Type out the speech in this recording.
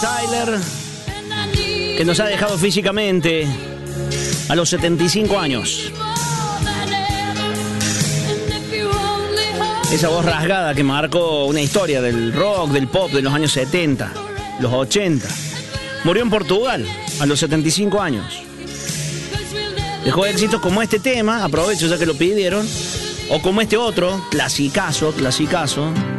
Tyler, que nos ha dejado físicamente a los 75 años. Esa voz rasgada que marcó una historia del rock, del pop de los años 70, los 80. Murió en Portugal a los 75 años. Dejó éxitos como este tema, aprovecho ya que lo pidieron, o como este otro, clasicazo,